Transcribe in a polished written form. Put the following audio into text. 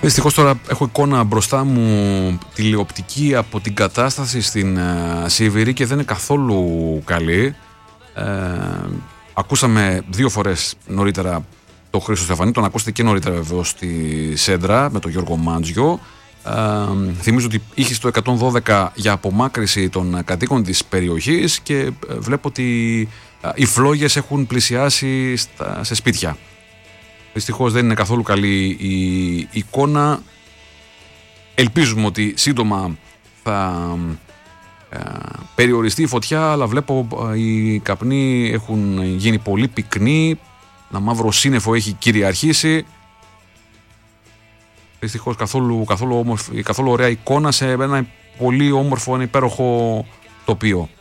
Δυστυχώς τώρα έχω εικόνα μπροστά μου τηλεοπτική από την κατάσταση στην Σίβηρη και δεν είναι καθόλου καλή. Ακούσαμε 2 φορές νωρίτερα τον Χρήστο Στεφανή, τον ακούσατε και νωρίτερα βεβαίως στη Σέντρα με τον Γιώργο Μάντζιο. Θυμίζω ότι είχε το 112 για απομάκρυση των κατοίκων της περιοχής και βλέπω ότι οι φλόγες έχουν πλησιάσει σε σπίτια. Δυστυχώς δεν είναι καθόλου καλή η εικόνα. Ελπίζουμε ότι σύντομα θα περιοριστεί η φωτιά, αλλά βλέπω οι καπνοί έχουν γίνει πολύ πυκνοί. Ένα μαύρο σύννεφο έχει κυριαρχήσει. Δυστυχώς καθόλου ωραία εικόνα σε ένα πολύ όμορφο, ένα υπέροχο τοπίο.